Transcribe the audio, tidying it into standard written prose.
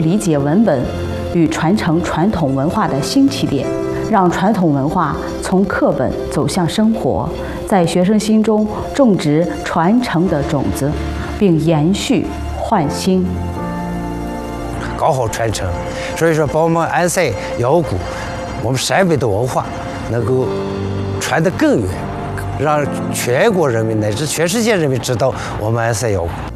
理解文本与传承传统文化的新起点，让传统文化从课本走向生活，在学生心中种植传承的种子，并延续焕新， 搞好传承。所以说，把我们安塞腰鼓，我们陕北的文化能够传得更远，让全国人民乃至全世界人民知道我们安塞腰鼓。